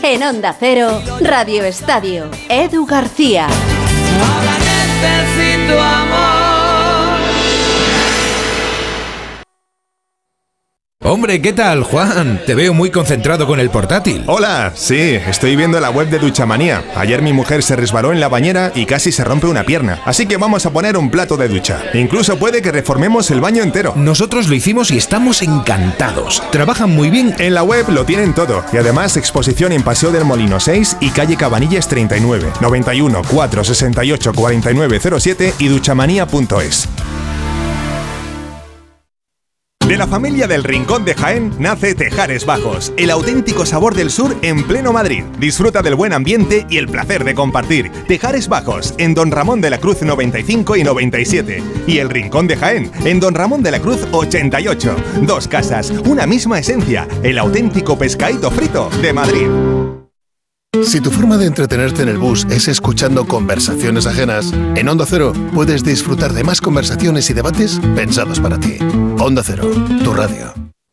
En Onda Cero, Radio Estadio, Edu García. Ahora necesito amor. Hombre, ¿qué tal, Juan? Te veo muy concentrado con el portátil. Hola, sí, estoy viendo la web de Duchamanía. Ayer mi mujer se resbaló en la bañera y casi se rompe una pierna. Así que vamos a poner un plato de ducha. Incluso puede que reformemos el baño entero. Nosotros lo hicimos y estamos encantados. Trabajan muy bien. En la web lo tienen todo. Y además exposición en Paseo del Molino 6 y calle Cabanillas 39, 91 468 4907 y duchamanía.es. De la familia del Rincón de Jaén nace Tejares Bajos, el auténtico sabor del sur en pleno Madrid. Disfruta del buen ambiente y el placer de compartir. Tejares Bajos, en Don Ramón de la Cruz 95 y 97. Y el Rincón de Jaén, en Don Ramón de la Cruz 88. Dos casas, una misma esencia, el auténtico pescadito frito de Madrid. Si tu forma de entretenerte en el bus es escuchando conversaciones ajenas, en Onda Cero puedes disfrutar de más conversaciones y debates pensados para ti. Onda Cero, tu radio.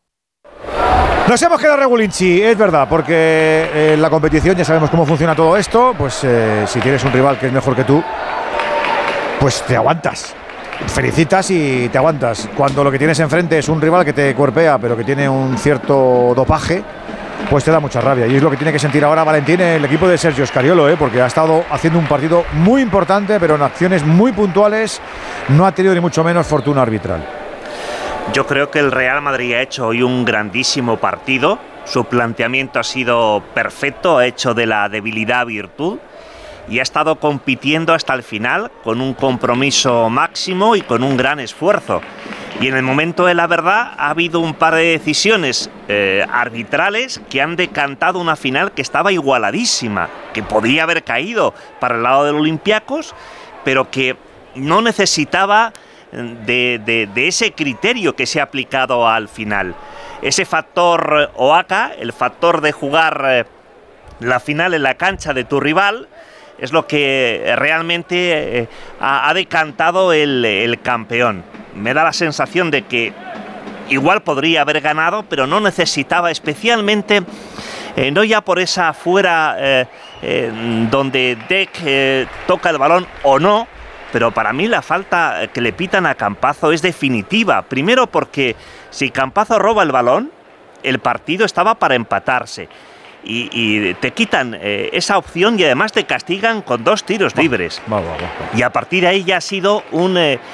Nos hemos quedado regulinchi, es verdad, porque en la competición ya sabemos cómo funciona todo esto. Pues si tienes un rival que es mejor que tú, pues te aguantas. Felicitas y te aguantas. Cuando lo que tienes enfrente es un rival que te cuerpea, pero que tiene un cierto dopaje, pues te da mucha rabia. Y es lo que tiene que sentir ahora Valentín, el equipo de Sergio Scariolo, porque ha estado haciendo un partido muy importante, pero en acciones muy puntuales no ha tenido ni mucho menos fortuna arbitral. Yo creo que el Real Madrid ha hecho hoy un grandísimo partido. Su planteamiento ha sido perfecto, ha hecho de la debilidad virtud y ha estado compitiendo hasta el final con un compromiso máximo y con un gran esfuerzo. Y en el momento de la verdad ha habido un par de decisiones arbitrales que han decantado una final que estaba igualadísima, que podría haber caído para el lado del Olympiacos, pero que no necesitaba de ese criterio que se ha aplicado al final. Ese factor OACA, el factor de jugar la final en la cancha de tu rival, es lo que realmente ha decantado el campeón. Me da la sensación de que igual podría haber ganado, pero no necesitaba especialmente, no ya por esa fuera donde Dec toca el balón o no, pero para mí la falta que le pitan a Campazo es definitiva. Primero porque si Campazo roba el balón, el partido estaba para empatarse. Y te quitan esa opción y además te castigan con 2 tiros libres. Y a partir de ahí ya ha sido un